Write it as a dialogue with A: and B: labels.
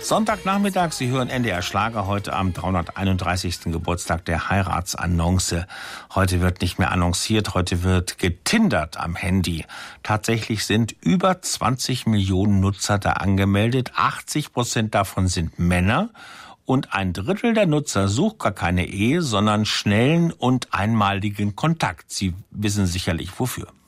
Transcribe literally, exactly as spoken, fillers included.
A: Sonntagnachmittag, Sie hören N D R Schlager heute am dreihunderteinunddreißigsten Geburtstag der Heiratsannonce. Heute wird nicht mehr annonciert, heute wird getindert am Handy. Tatsächlich sind über zwanzig Millionen Nutzer da angemeldet. achtzig Prozent davon sind Männer. Und ein Drittel der Nutzer sucht gar keine Ehe, sondern schnellen und einmaligen Kontakt. Sie wissen sicherlich wofür.